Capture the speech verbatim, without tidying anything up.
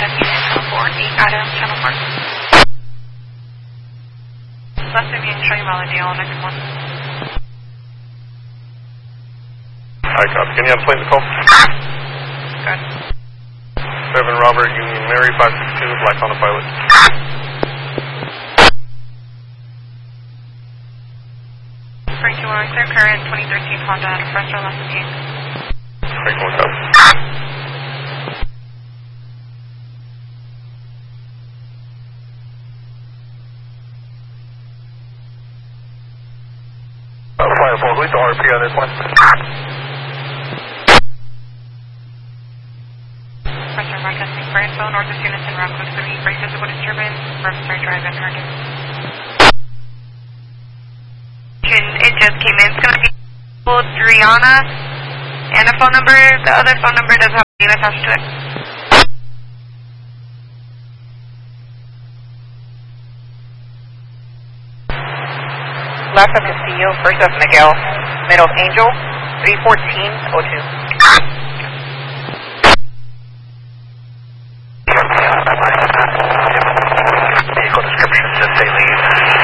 Adam Unit four eight Adam, Channel four. Left of you, show you Maladale, next one. Hi, copy. Can you unplane the call? Good. seven Robert, Union Mary, five six two, Black Honda Pilot. three two one, clear current, twenty thirteen Honda, and fresh on left of you. three two one, copy. Firefall, who's the R P on this one? Pressure broadcasting for info, Northwest Units in Rockwood three, break visible disturbance, first start drive and target. It just came in. It's going to be Driana and a phone number. The other phone number does have a name attached to it. Left of Castillo, first of Miguel, middle of Angel, three fourteen oh two.